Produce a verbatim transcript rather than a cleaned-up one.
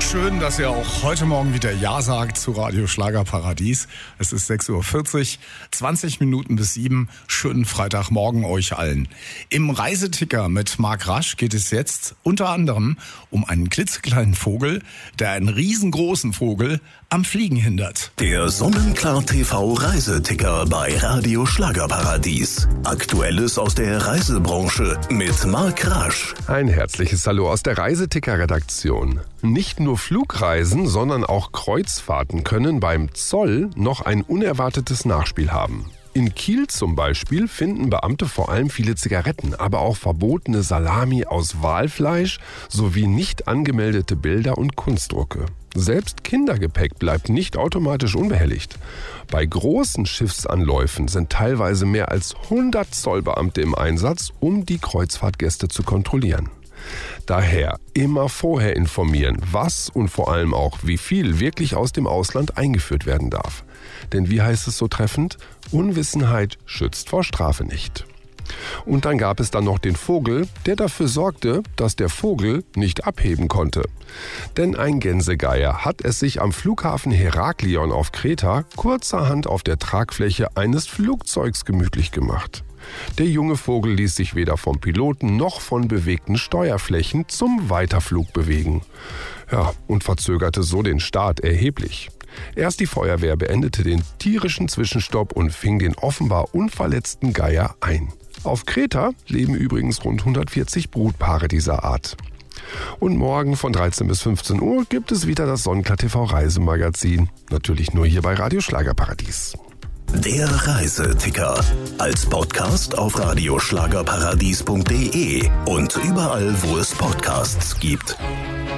Schön, dass ihr auch heute Morgen wieder Ja sagt zu Radio Schlagerparadies. Es ist sechs Uhr vierzig, zwanzig Minuten bis sieben. Schönen Freitagmorgen euch allen. Im Reiseticker mit Marc Rasch geht es jetzt unter anderem um einen klitzekleinen Vogel, der einen riesengroßen Vogel am Fliegen hindert. Der Sonnenklar T V Reiseticker bei Radio Schlagerparadies. Aktuelles aus der Reisebranche mit Marc Rasch. Ein herzliches Hallo aus der Reiseticker-Redaktion. Nicht nur Flugreisen, sondern auch Kreuzfahrten können beim Zoll noch ein unerwartetes Nachspiel haben. In Kiel zum Beispiel finden Beamte vor allem viele Zigaretten, aber auch verbotene Salami aus Walfleisch sowie nicht angemeldete Bilder und Kunstdrucke. Selbst Kindergepäck bleibt nicht automatisch unbehelligt. Bei großen Schiffsanläufen sind teilweise mehr als hundert Zollbeamte im Einsatz, um die Kreuzfahrtgäste zu kontrollieren. Daher immer vorher informieren, was und vor allem auch wie viel wirklich aus dem Ausland eingeführt werden darf. Denn wie heißt es so treffend? Unwissenheit schützt vor Strafe nicht. Und dann gab es dann noch den Vogel, der dafür sorgte, dass der Vogel nicht abheben konnte. Denn ein Gänsegeier hat es sich am Flughafen Heraklion auf Kreta kurzerhand auf der Tragfläche eines Flugzeugs gemütlich gemacht. Der junge Vogel ließ sich weder vom Piloten noch von bewegten Steuerflächen zum Weiterflug bewegen. Ja, und verzögerte so den Start erheblich. Erst die Feuerwehr beendete den tierischen Zwischenstopp und fing den offenbar unverletzten Geier ein. Auf Kreta leben übrigens rund hundertvierzig Brutpaare dieser Art. Und morgen von dreizehn bis fünfzehn Uhr gibt es wieder das Sonnenklar T V Reisemagazin. Natürlich nur hier bei Radio Schlagerparadies. Der Reiseticker. Als Podcast auf radioschlagerparadies punkt de und überall, wo es Podcasts gibt.